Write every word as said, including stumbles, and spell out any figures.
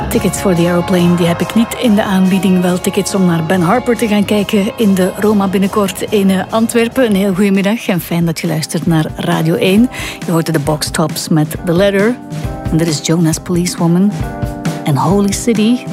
Tickets voor The Aeroplane, die heb ik niet in de aanbieding. Wel tickets om naar Ben Harper te gaan kijken in de Roma binnenkort in uh, Antwerpen. Een heel goede middag en fijn dat je luistert naar Radio één. Je hoorde de Box Tops met The Letter. En dit is Jonas Policewoman en Holy City.